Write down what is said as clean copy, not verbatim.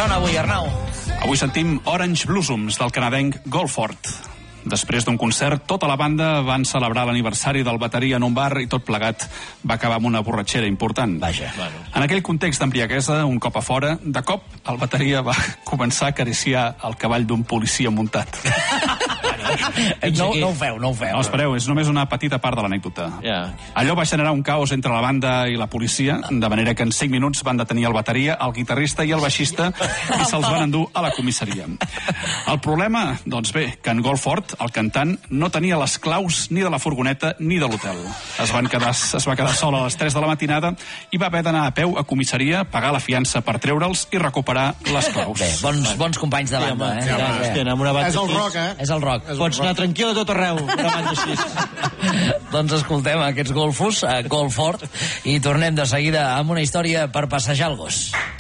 sona avui, Arnau? Avui sentim Orange Blossoms del canadenc Goldford. Després d'un concert, tota la banda van celebrar l'aniversari del bateria en un bar i tot plegat va acabar amb una borratxera important. Vaja. En aquell context d'embriaguesa, un cop a fora, de cop el bateria va començar a acariciar el cavall d'un policia muntat. No ho feu. No, espereu, és només una petita part de l'anècdota. Allò va generar un caos entre la banda i la policia, de manera que en 5 minuts van detenir el bateria, el guitarrista i el baixista i se'ls van endur a la comissaria. El problema, doncs bé, que en Goldford, el cantant, no tenia les claus ni de la furgoneta ni de l'hotel. Es va quedar sol a les 3 de la matinada i va haver d'anar a peu a comissaria, pagar la fiança per treure'ls i recuperar les claus. Bé, bons companys de banda, És el rock, És el rock. Pots anar tranquil a tot arreu, una banda així. Doncs escoltem aquests golfos, a Goldford, i tornem de seguida amb una història per passejar el gos.